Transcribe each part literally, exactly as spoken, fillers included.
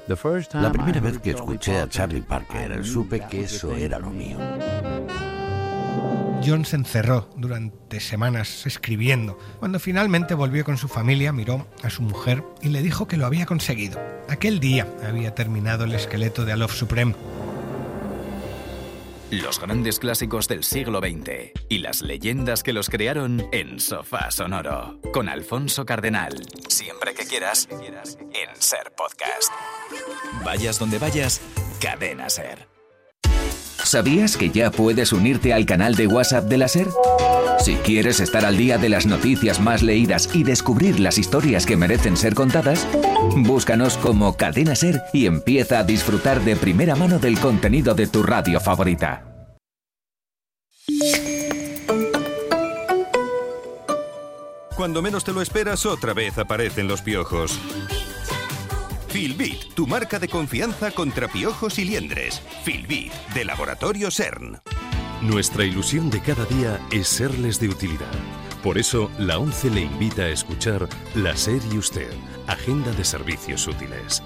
La primera vez que escuché a Charlie Parker, supe que eso era lo mío. John se encerró durante semanas escribiendo. Cuando finalmente volvió con su familia, miró a su mujer y le dijo que lo había conseguido. Aquel día había terminado el esqueleto de A Love Supreme. Los grandes clásicos del siglo veinte y las leyendas que los crearon en Sofá Sonoro. Con Alfonso Cardenal. Siempre que quieras, en Ser Podcast. Vayas donde vayas, Cadena Ser. ¿Sabías que ya puedes unirte al canal de WhatsApp de la SER? Si quieres estar al día de las noticias más leídas y descubrir las historias que merecen ser contadas, búscanos como Cadena SER y empieza a disfrutar de primera mano del contenido de tu radio favorita. Cuando menos te lo esperas, otra vez aparecen los piojos. Filbit, tu marca de confianza contra piojos y liendres. Filbit, de Laboratorio CERN. Nuestra ilusión de cada día es serles de utilidad. Por eso, la ONCE le invita a escuchar La SER y Usted, Agenda de Servicios Útiles.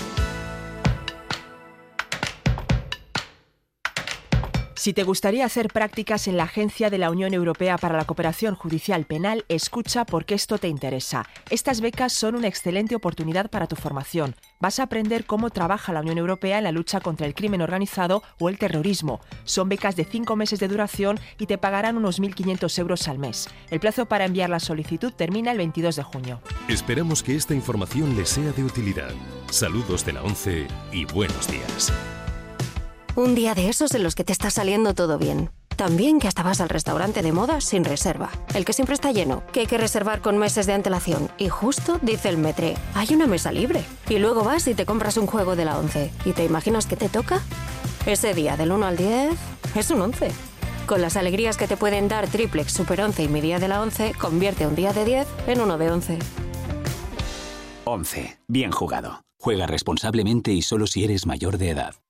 Si te gustaría hacer prácticas en la Agencia de la Unión Europea para la Cooperación Judicial Penal, escucha porque esto te interesa. Estas becas son una excelente oportunidad para tu formación. Vas a aprender cómo trabaja la Unión Europea en la lucha contra el crimen organizado o el terrorismo. Son becas de cinco meses de duración y te pagarán unos mil quinientos euros al mes. El plazo para enviar la solicitud termina el veintidós de junio. Esperamos que esta información les sea de utilidad. Saludos de la ONCE y buenos días. Un día de esos en los que te está saliendo todo bien. También que hasta vas al restaurante de moda sin reserva. El que siempre está lleno, que hay que reservar con meses de antelación. Y justo dice el metre, hay una mesa libre. Y luego vas y te compras un juego de la ONCE. ¿Y te imaginas qué te toca? Ese día del uno al diez es un once. Con las alegrías que te pueden dar Triplex, Super once y Mi Día de la ONCE, convierte un día de diez en uno de once. once. Bien jugado. Juega responsablemente y solo si eres mayor de edad.